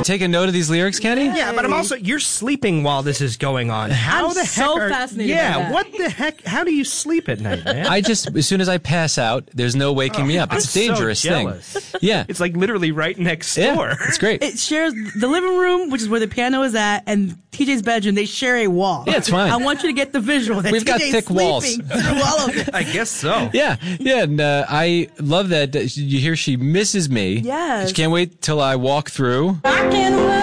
taking note of these lyrics, Kenny? Yeah, but I'm also, you're sleeping while this is going on. How I'm the heck so fascinated by that. what the heck? How do you sleep at night, man? As soon as I pass out, there's no waking me up. It's a dangerous so thing. jealous. Yeah. It's like literally right next door. Yeah, it's great. It shares the living room, which is where the piano is at, and TJ's bedroom. They share a wall. Yeah, it's fine. I want you to get the visual that We've got TJ's thick walls. sleeping through all of it. I guess so. Yeah, and I love that you hear she misses me. Yes. She can't wait till I walk through. I can't